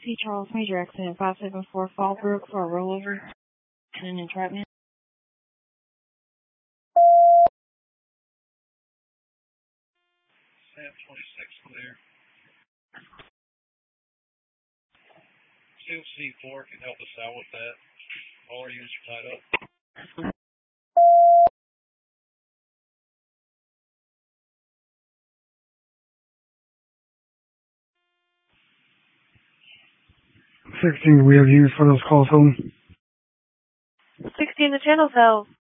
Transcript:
C. Charles Major accident 574 Fallbrook for a rollover and an entrapment. Sam 26 clear. See if C4 can help us out with that. All our units are tied up. We have units for those calls home. 16 the channel cells.